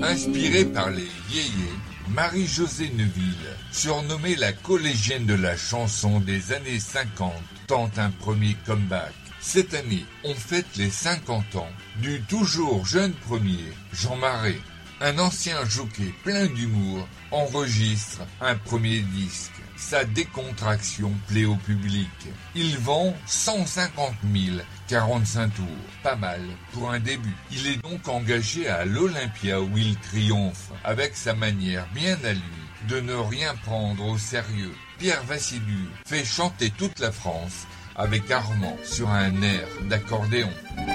Inspirée par les yéyés, Marie-Josée Neuville, surnommée la collégienne de la chanson des années 50, tente un premier comeback. Cette année, on fête les 50 ans du toujours jeune premier, Jean Marais. Un ancien jockey plein d'humour enregistre un premier disque. Sa décontraction plaît au public. Il vend 150 000, 45 tours. Pas mal pour un début. Il est donc engagé à l'Olympia où il triomphe, avec sa manière bien à lui de ne rien prendre au sérieux. Pierre Vassilou fait chanter toute la France avec Armand sur un air d'accordéon.